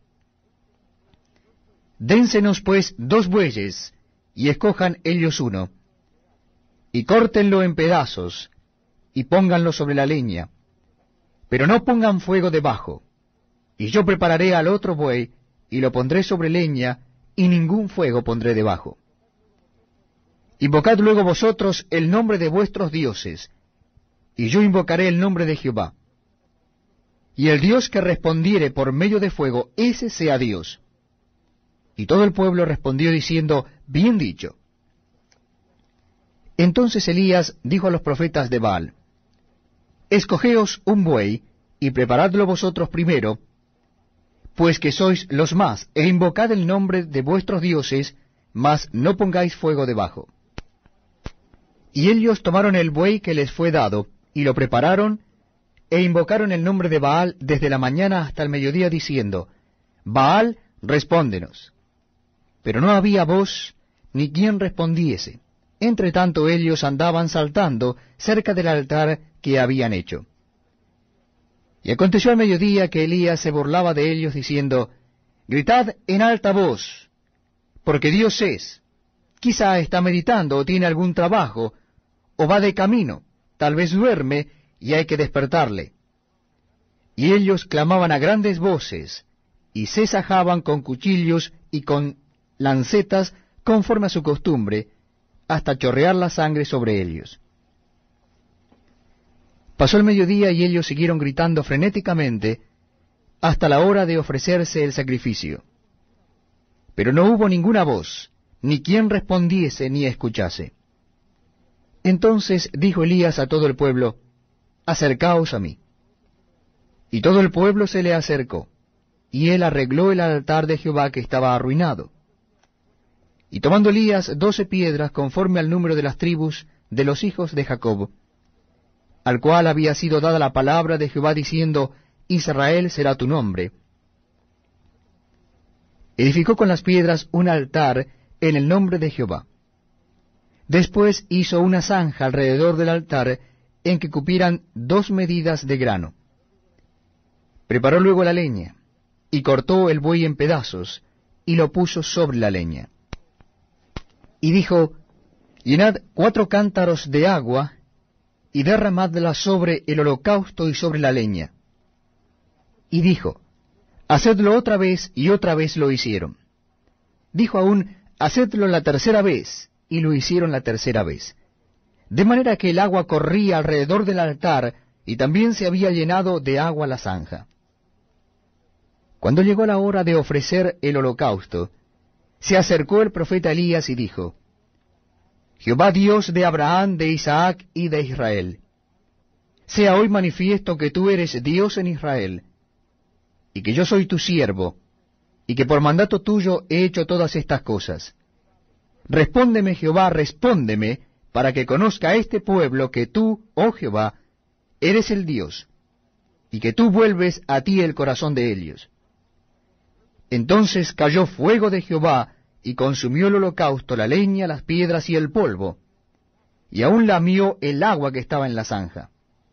Dénsenos pues dos bueyes, y escojan ellos uno, y córtenlo en pedazos, y pónganlo sobre la leña, pero no pongan fuego debajo, y yo prepararé al otro buey, y lo pondré sobre leña, y ningún fuego pondré debajo. Invocad luego vosotros el nombre de vuestros dioses, y yo invocaré el nombre de Jehová. Y el Dios que respondiere por medio de fuego, ese sea Dios. Y todo el pueblo respondió diciendo, bien dicho. Entonces Elías dijo a los profetas de Baal, escogeos un buey, y preparadlo vosotros primero, pues que sois los más, e invocad el nombre de vuestros dioses, mas no pongáis fuego debajo. Y ellos tomaron el buey que les fue dado, y lo prepararon, e invocaron el nombre de Baal desde la mañana hasta el mediodía, diciendo, Baal, respóndenos. Pero no había voz, ni quien respondiese. Entre tanto ellos andaban saltando cerca del altar que habían hecho. Y aconteció al mediodía que Elías se burlaba de ellos, diciendo, gritad en alta voz, porque Dios es. Quizá está meditando, o tiene algún trabajo, o va de camino, tal vez duerme, y hay que despertarle. Y ellos clamaban a grandes voces, y se sajaban con cuchillos y con lancetas, conforme a su costumbre, hasta chorrear la sangre sobre ellos. Pasó el mediodía y ellos siguieron gritando frenéticamente hasta la hora de ofrecerse el sacrificio. Pero no hubo ninguna voz, ni quien respondiese ni escuchase. Entonces dijo Elías a todo el pueblo, acercaos a mí. Y todo el pueblo se le acercó, y él arregló el altar de Jehová que estaba arruinado. Y tomando Elías doce piedras conforme al número de las tribus de los hijos de Jacob, al cual había sido dada la palabra de Jehová diciendo, Israel será tu nombre, edificó con las piedras un altar en el nombre de Jehová. Después hizo una zanja alrededor del altar en que cupieran dos medidas de grano. Preparó luego la leña, y cortó el buey en pedazos, y lo puso sobre la leña. Y dijo, llenad cuatro cántaros de agua, y derramadla sobre el holocausto y sobre la leña. Y dijo, hacedlo otra vez, y otra vez lo hicieron. Dijo aún, hacedlo la tercera vez, y lo hicieron la tercera vez. De manera que el agua corría alrededor del altar, y también se había llenado de agua la zanja. Cuando llegó la hora de ofrecer el holocausto, se acercó el profeta Elías y dijo, Jehová Dios de Abraham, de Isaac y de Israel, sea hoy manifiesto que tú eres Dios en Israel, y que yo soy tu siervo, y que por mandato tuyo he hecho todas estas cosas. Respóndeme, Jehová, respóndeme, para que conozca este pueblo que tú, oh Jehová, eres el Dios, y que tú vuelves a ti el corazón de ellos. Entonces cayó fuego de Jehová, y consumió el holocausto, la leña, las piedras y el polvo, y aún lamió el agua que estaba en la zanja.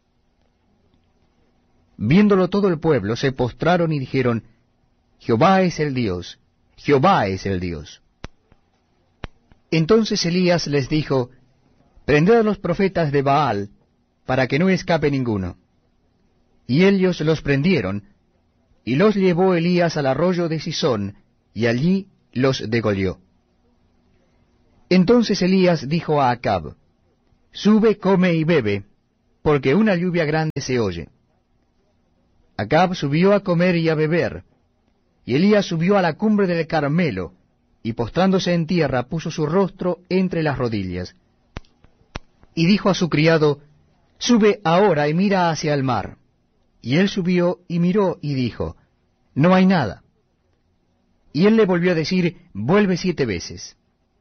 Viéndolo todo el pueblo, se postraron y dijeron, Jehová es el Dios, Jehová es el Dios. Entonces Elías les dijo, prended a los profetas de Baal, para que no escape ninguno. Y ellos los prendieron, y los llevó Elías al arroyo de Sisón, y allí los degolló. Entonces Elías dijo a Acab, sube, come y bebe, porque una lluvia grande se oye. Acab subió a comer y a beber, y Elías subió a la cumbre del Carmelo, y postrándose en tierra puso su rostro entre las rodillas. Y dijo a su criado, sube ahora y mira hacia el mar. Y él subió y miró y dijo, no hay nada. Y él le volvió a decir, vuelve siete veces.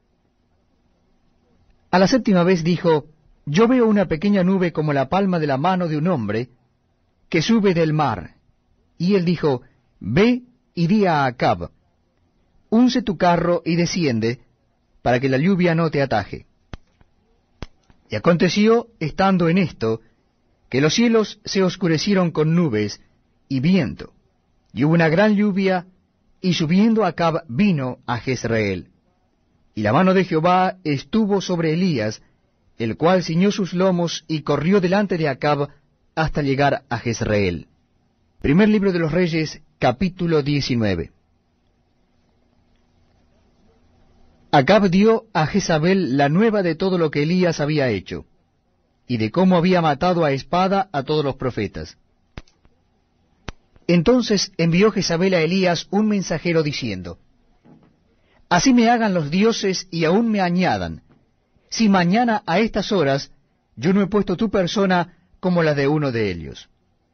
A la séptima vez dijo, yo veo una pequeña nube como la palma de la mano de un hombre, que sube del mar. Y él dijo, ve y di a Acab, unce tu carro y desciende, para que la lluvia no te ataje. Y aconteció, estando en esto, que los cielos se oscurecieron con nubes y viento, y hubo una gran lluvia, y subiendo Acab vino a Jezreel. Y la mano de Jehová estuvo sobre Elías, el cual ciñó sus lomos y corrió delante de Acab hasta llegar a Jezreel. Primer libro de los Reyes, capítulo diecinueve. Acab dio a Jezabel la nueva de todo lo que Elías había hecho, y de cómo había matado a espada a todos los profetas. Entonces envió Jezabel a Elías un mensajero diciendo, así me hagan los dioses y aún me añadan, si mañana a estas horas yo no he puesto tu persona como la de uno de ellos.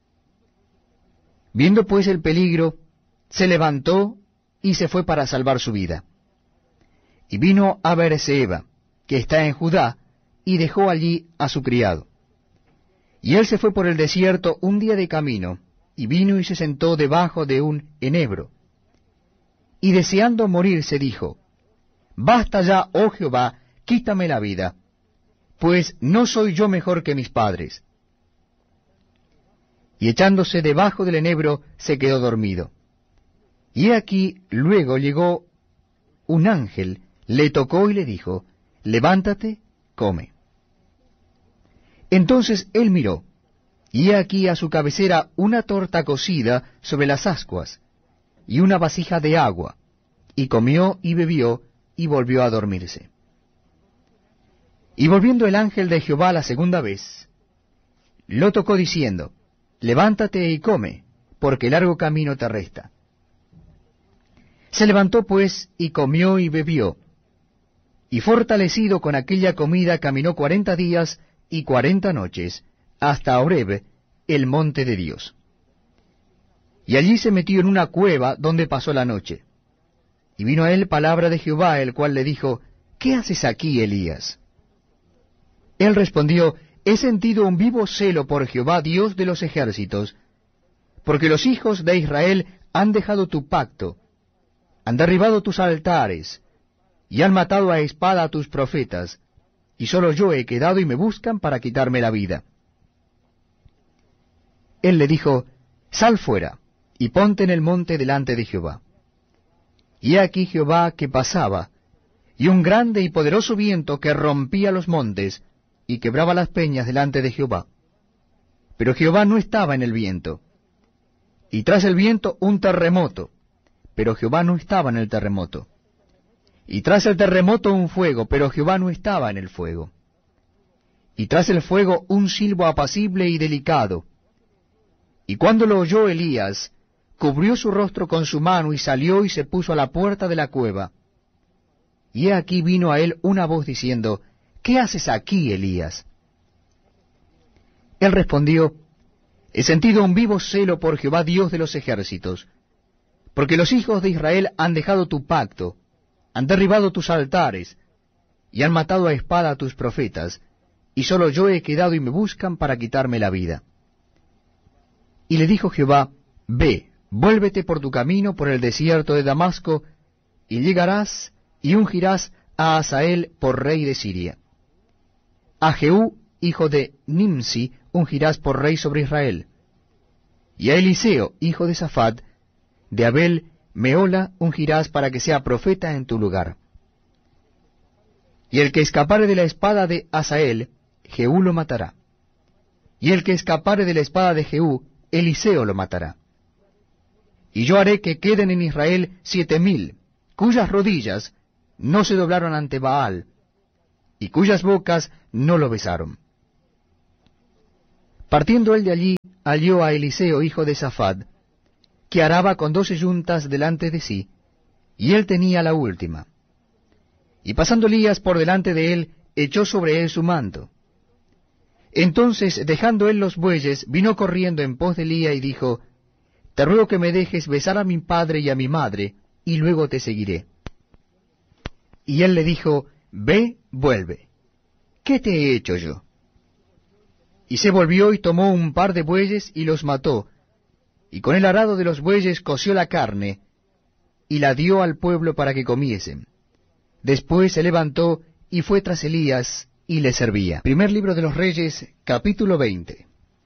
Viendo pues el peligro, se levantó y se fue para salvar su vida. Y vino a Beerseba, que está en Judá, y dejó allí a su criado. Y él se fue por el desierto un día de camino, y vino y se sentó debajo de un enebro. Y deseando morirse dijo, basta ya, oh Jehová, quítame la vida, pues no soy yo mejor que mis padres. Y echándose debajo del enebro, se quedó dormido. Y he aquí, luego llegó un ángel, le tocó y le dijo, levántate, come. Entonces él miró, y he aquí a su cabecera una torta cocida sobre las ascuas, y una vasija de agua, y comió y bebió, y volvió a dormirse. Y volviendo el ángel de Jehová la segunda vez, lo tocó diciendo, levántate y come, porque largo camino te resta. Se levantó pues, y comió y bebió, y fortalecido con aquella comida caminó cuarenta días y cuarenta noches, hasta Horeb, el monte de Dios. Y allí se metió en una cueva donde pasó la noche. Y vino a él palabra de Jehová, el cual le dijo, ¿qué haces aquí, Elías? Él respondió, he sentido un vivo celo por Jehová, Dios de los ejércitos, porque los hijos de Israel han dejado tu pacto, han derribado tus altares, y han matado a espada a tus profetas, y solo yo he quedado y me buscan para quitarme la vida. Él le dijo, sal fuera, y ponte en el monte delante de Jehová. Y he aquí Jehová que pasaba, y un grande y poderoso viento que rompía los montes, y quebraba las peñas delante de Jehová. Pero Jehová no estaba en el viento. Y tras el viento un terremoto, pero Jehová no estaba en el terremoto. Y tras el terremoto un fuego, pero Jehová no estaba en el fuego. Y tras el fuego un silbo apacible y delicado. Y cuando lo oyó Elías, cubrió su rostro con su mano y salió y se puso a la puerta de la cueva. Y he aquí vino a él una voz diciendo, ¿qué haces aquí, Elías? Él respondió, he sentido un vivo celo por Jehová Dios de los ejércitos, porque los hijos de Israel han dejado tu pacto, han derribado tus altares, y han matado a espada a tus profetas, y solo yo he quedado y me buscan para quitarme la vida. Y le dijo Jehová, ve, vuélvete por tu camino por el desierto de Damasco, y llegarás y ungirás a Hazael por rey de Siria. A Jehú, hijo de Nimsi, ungirás por rey sobre Israel. Y a Eliseo, hijo de Safat, de Abel Meola, ungirás para que sea profeta en tu lugar. Y el que escapare de la espada de Hazael, Jehú lo matará. Y el que escapare de la espada de Jehú, Eliseo lo matará. Y yo haré que queden en Israel siete mil, cuyas rodillas no se doblaron ante Baal, y cuyas bocas no lo besaron. Partiendo él de allí, halló a Eliseo, hijo de Safat, que araba con doce yuntas delante de sí, y él tenía la última. Y pasando Elías por delante de él, echó sobre él su manto. Entonces, dejando él los bueyes, vino corriendo en pos de Elías y dijo, Te ruego que me dejes besar a mi padre y a mi madre, y luego te seguiré. Y él le dijo, Ve, vuelve. ¿Qué te he hecho yo? Y se volvió y tomó un par de bueyes y los mató, y con el arado de los bueyes coció la carne, y la dio al pueblo para que comiesen. Después se levantó y fue tras Elías, y le servía. Primer libro de los Reyes, capítulo veinte.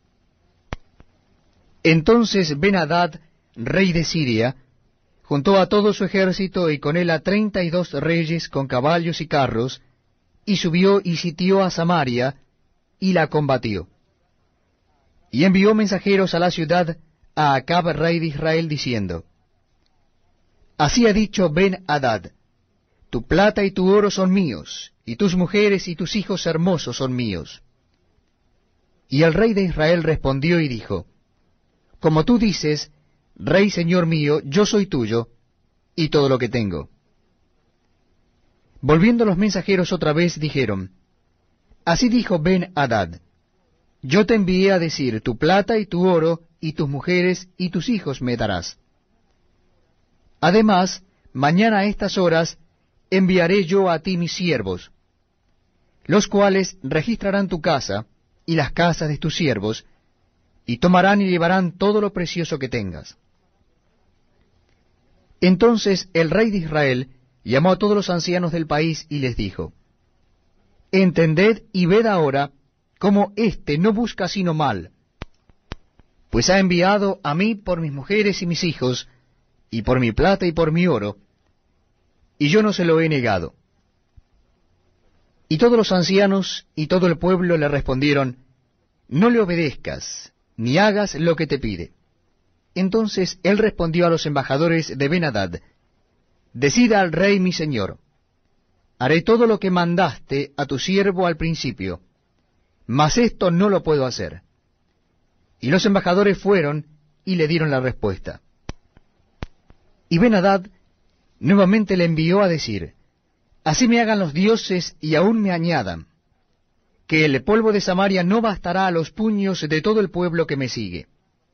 Entonces Ben-Hadad, rey de Siria, juntó a todo su ejército y con él a treinta y dos reyes con caballos y carros, y subió y sitió a Samaria, y la combatió. Y envió mensajeros a la ciudad a Acab, rey de Israel, diciendo, Así ha dicho Ben-Hadad, tu plata y tu oro son míos, y tus mujeres y tus hijos hermosos son míos. Y el rey de Israel respondió y dijo, Como tú dices, Rey señor mío, yo soy tuyo, y todo lo que tengo. Volviendo los mensajeros otra vez, dijeron, Así dijo Ben-Hadad, Yo te envié a decir, tu plata y tu oro, y tus mujeres y tus hijos me darás. Además, mañana a estas horas enviaré yo a ti mis siervos, los cuales registrarán tu casa y las casas de tus siervos, y tomarán y llevarán todo lo precioso que tengas. Entonces el rey de Israel llamó a todos los ancianos del país y les dijo, Entended y ved ahora cómo éste no busca sino mal, pues ha enviado a mí por mis mujeres y mis hijos, y por mi plata y por mi oro, y yo no se lo he negado. Y todos los ancianos y todo el pueblo le respondieron, No le obedezcas, ni hagas lo que te pide. Entonces él respondió a los embajadores de Ben-Hadad, Decida al rey mi señor, haré todo lo que mandaste a tu siervo al principio, mas esto no lo puedo hacer. Y los embajadores fueron y le dieron la respuesta. Y Ben-Hadad nuevamente le envió a decir, Así me hagan los dioses y aún me añadan, que el polvo de Samaria no bastará a los puños de todo el pueblo que me sigue.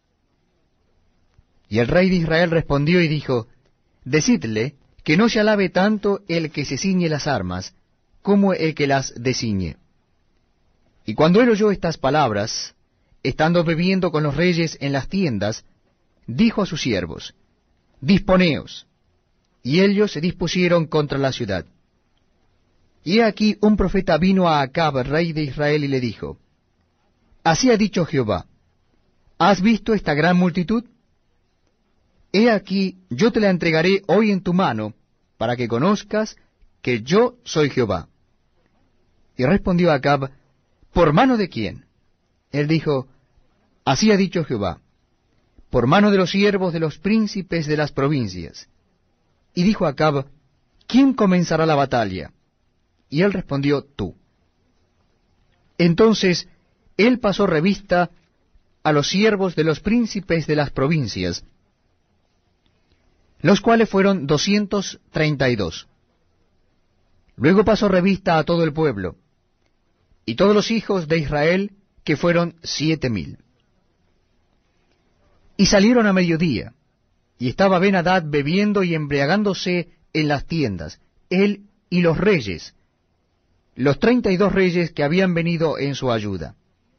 Y el rey de Israel respondió y dijo, Decidle que no se alabe tanto el que se ciñe las armas, como el que las desciñe. Y cuando él oyó estas palabras, estando bebiendo con los reyes en las tiendas, dijo a sus siervos, Disponeos. Y ellos se dispusieron contra la ciudad. Y he aquí un profeta vino a Acab, rey de Israel, y le dijo, Así ha dicho Jehová, ¿has visto esta gran multitud? He aquí, yo te la entregaré hoy en tu mano, para que conozcas que yo soy Jehová. Y respondió Acab, ¿por mano de quién? Él dijo, Así ha dicho Jehová, por mano de los siervos de los príncipes de las provincias. Y dijo Acab, ¿quién comenzará la batalla? Y él respondió, tú. Entonces él pasó revista a los siervos de los príncipes de las provincias, los cuales fueron doscientos treinta y dos. Luego pasó revista a todo el pueblo, y todos los hijos de Israel, que fueron siete mil. Y salieron a mediodía, y estaba Ben-Hadad bebiendo y embriagándose en las tiendas, él y los reyes, los treinta y dos reyes que habían venido en su ayuda.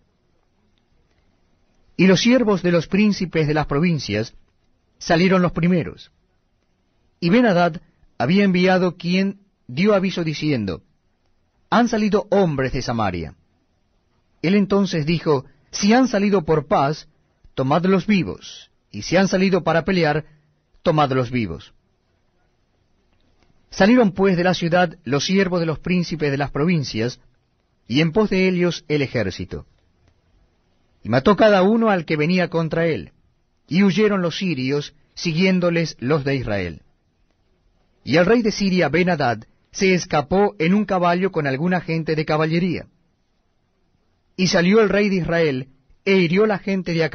Y los siervos de los príncipes de las provincias salieron los primeros. Y Ben-Hadad había enviado quien dio aviso diciendo, han salido hombres de Samaria. Él entonces dijo, si han salido por paz, tomadlos vivos, y si han salido para pelear, tomadlos vivos. Salieron pues de la ciudad los siervos de los príncipes de las provincias, y en pos de ellos el ejército. Y mató cada uno al que venía contra él, y huyeron los sirios, siguiéndoles los de Israel. Y el rey de Siria, Ben-Hadad, se escapó en un caballo con alguna gente de caballería. Y salió el rey de Israel, e hirió la gente de